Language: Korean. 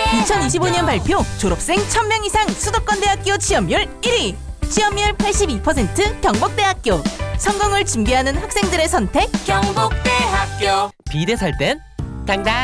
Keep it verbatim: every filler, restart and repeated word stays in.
이천이십오 년 발표 졸업생 천 명 이상 수도권대학교 취업률 일 위. 취업률 팔십이 퍼센트 경북대학교. 성공을 준비하는 학생들의 선택 경북대학교. 비대 살 땐 당당